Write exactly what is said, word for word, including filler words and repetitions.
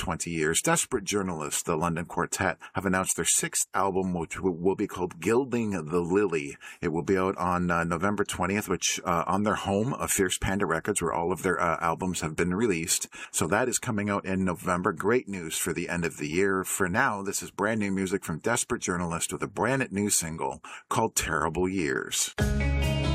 twenty years. Desperate Journalists, the London quartet, have announced their sixth album, which will be called Gilding the Lily. It will be out on uh, November twentieth, which uh, on their home of Fierce Panda Records, where all of their uh, albums have been released. So that is coming out in November. Great news for the end of the year. For now, this is brand new music from Desperate Journalist with a brand new single called Terrible Years.